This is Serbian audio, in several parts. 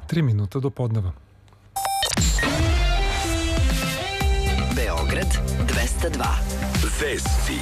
3 minuta do podneva. Beograd 202. Vesti.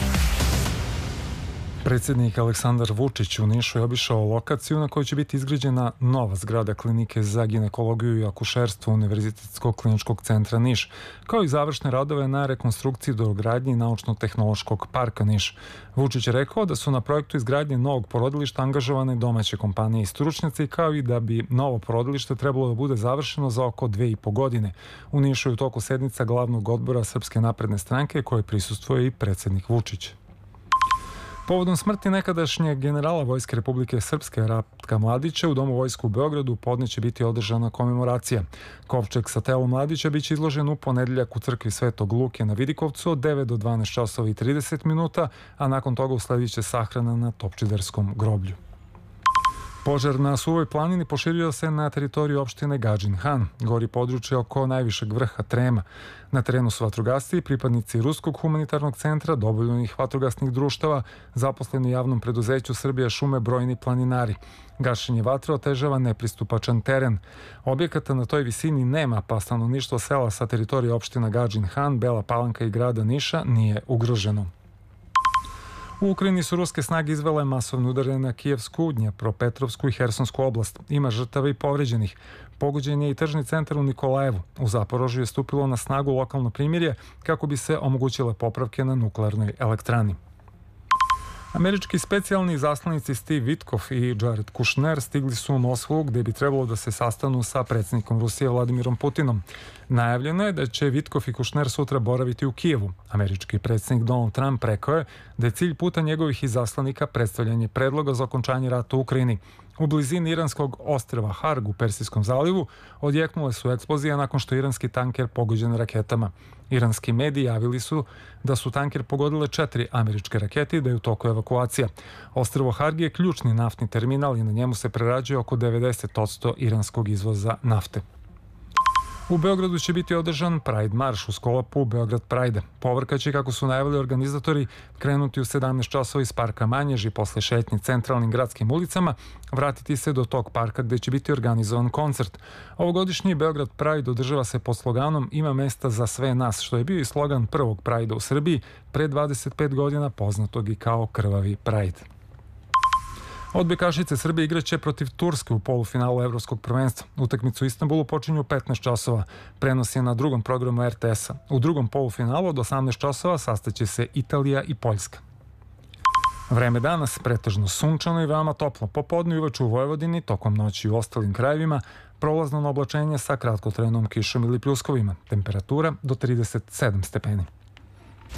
Predsjednik Aleksandar Vučić u Nišu je obišao lokaciju na kojoj će biti izgrađena nova zgrada klinike za ginekologiju i akušerstvo Univerzitetskog kliničkog centra Niš, kao i završne radove na rekonstrukciji dogradnji Naučno-tehnološkog parka Niš. Vučić je rekao da su na projektu izgradnje novog porodilišta angažovane domaće kompanije i stručnjaci, kao i da bi novo porodilište trebalo da bude završeno za oko 2,5 godine. U Nišu je u toku sednica glavnog odbora Srpske napredne stranke, koje prisustvuje i predsjednik Vučić. Povodom smrti nekadašnjeg generala Vojske Republike Srpske Ratka Mladića u Domu vojske u Beogradu podne će biti održana komemoracija. Kovčeg sa telom Mladića biće izložen u ponedeljak u crkvi Svetog Luke na Vidikovcu od 9 do 12 časova i 30 minuta, a nakon toga usledit će sahrana na Topčiderskom groblju. Požar na Suvoj planini poširio se na teritoriju opštine Gadžin Han, gori područje oko najvišeg vrha Trema. Na terenu su vatrogasci i pripadnici Ruskog humanitarnog centra, dobrovoljnih vatrogasnih društava, zaposleni u javnom preduzeću Srbija šume, brojni planinari. Gašenje vatre otežava nepristupačan teren. Objekata na toj visini nema, pa stanovništvo sela sa teritorije opština Gadžin Han, Bela Palanka i grada Niša nije ugroženo. U Ukrajini su ruske snage izvele masovne udare na Kijevsku, Dnjepropetrovsku i Hersonsku oblast. Ima žrtava i povređenih. Pogođen je i tržni centar u Nikolajevu. U Zaporožju je stupilo na snagu lokalno primirje kako bi se omogućile popravke na nuklearnoj elektrani. Američki specijalni izaslanici Steve Witkoff i Jared Kushner stigli su u Moskvu, gde bi trebalo da se sastanu sa predsjednikom Rusije Vladimirom Putinom. Najavljeno je da će Witkoff i Kushner sutra boraviti u Kijevu. Američki predsjednik Donald Trump rekao je da je cilj puta njegovih izaslanika predstavljanje predloga za okončanje rata u Ukrajini. U blizini iranskog ostrva Harg u Persijskom zalivu odjeknule su eksplozije nakon što je iranski tanker pogođen raketama. Iranski mediji javili su da su tanker pogodile 4 američke rakete i da je u toku evakuacija. Ostrvo Harg je ključni naftni terminal i na njemu se prerađuje oko 90% iranskog izvoza nafte. U Beogradu će biti održan Pride marš u sklopu Beograd Pride. Povorka će, kako su najavili organizatori, krenuti u 17 časova iz parka Manjež i posle šetnje centralnim gradskim ulicama vratiti se do tog parka gde će biti organizovan koncert. Ovogodišnji Beograd Pride održava se pod sloganom "Ima mesta za sve nas", što je bio i slogan prvog Pride u Srbiji pre 25 godina, poznatog i kao Krvavi Pride. Odbojkašice Srbije igraće protiv Turske u polufinalu Evropskog prvenstva. Utakmicu u Istanbulu počinju u 15 časova. Prenos je na drugom programu RTS-a. U drugom polufinalu od 18 časova sastaće se Italija i Poljska. Vreme danas pretežno sunčano i veoma toplo. Popodne i uveče u Vojvodini, tokom noći u ostalim krajevima, prolazno na oblačenje sa kratkotrajnom kišom ili pljuskovima. Temperatura do 37 stepeni.